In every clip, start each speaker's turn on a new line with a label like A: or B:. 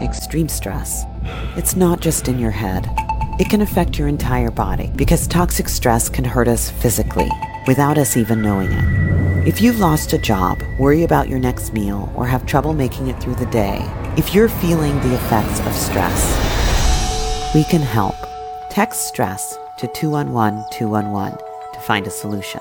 A: extreme stress, it's not just in your head. It can affect your entire body because toxic stress can hurt us physically without us even knowing it. If you've lost a job, worry about your next meal, or have trouble making it through the day, if you're feeling the effects of stress, we can help. Text STRESS to 211-211 to find a solution.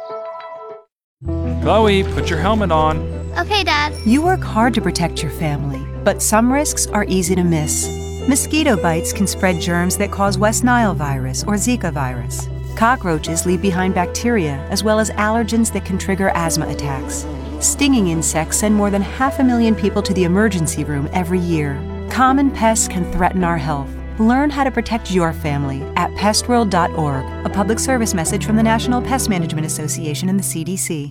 B: Chloe, put your helmet on.
C: Okay, Dad.
D: You work hard to protect your family, but some risks are easy to miss. Mosquito bites can spread germs that cause West Nile virus or Zika virus. Cockroaches leave behind bacteria as well as allergens that can trigger asthma attacks. Stinging insects send more than 500,000 people to the emergency room every year. Common pests can threaten our health. Learn how to protect your family at pestworld.org, a public service message from the National Pest Management Association and the CDC.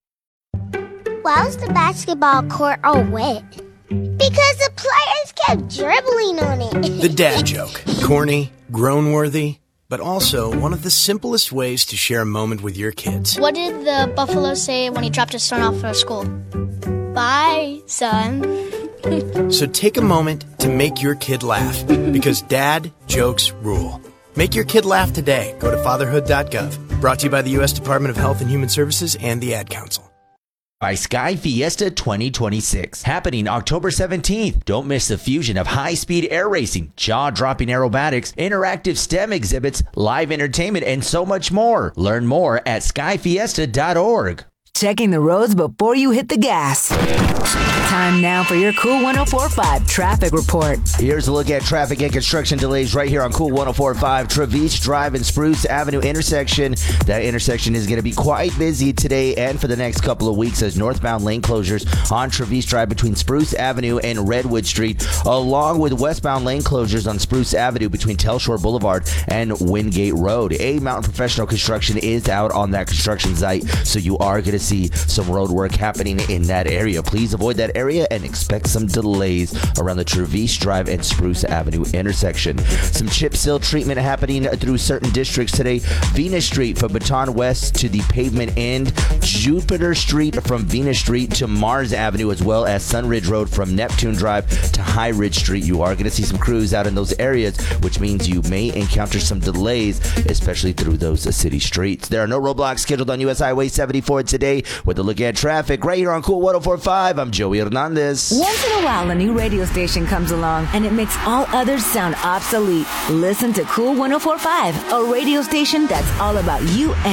C: Why was the basketball court all wet? Because the players kept dribbling on it.
E: The dad joke. Corny, groan-worthy, but also one of the simplest ways to share a moment with your kids.
F: What did the buffalo say when he dropped his son off for school? Bye, son.
E: So take a moment to make your kid laugh, because dad jokes rule. Make your kid laugh today. Go to fatherhood.gov. Brought to you by the U.S. Department of Health and Human Services and the Ad Council.
G: By Sky Fiesta 2026, happening October 17th. Don't miss the fusion of high-speed air racing, jaw-dropping aerobatics, interactive STEM exhibits, live entertainment, and so much more. Learn more at skyfiesta.org.
H: Checking the roads before you hit the gas. Time now for your Cool 104.5 traffic report.
G: Here's a look at traffic and construction delays right here on Cool 104.5 Travice Drive and Spruce Avenue intersection. That intersection is going to be quite busy today and for the next couple of weeks as northbound lane closures on Travice Drive between Spruce Avenue and Redwood Street, along with westbound lane closures on Spruce Avenue between Telshore Boulevard and Wingate Road. A Mountain Professional Construction is out on that construction site, so you are going to see some road work happening in that area. Please avoid that area and expect some delays around the Travice Drive and Spruce Avenue intersection. Some chip seal treatment happening through certain districts today. Venus Street from Baton West to the pavement end. Jupiter Street from Venus Street to Mars Avenue, as well as Sunridge Road from Neptune Drive to High Ridge Street. You are going to see some crews out in those areas, which means you may encounter some delays, especially through those city streets. There are no roadblocks scheduled on US Highway 74 today. With a look at traffic right here on Cool 104.5, I'm Joey Hernandez.
H: Once in a while, a new radio station comes along and it makes all others sound obsolete. Listen to Cool 104.5, a radio station that's all about you and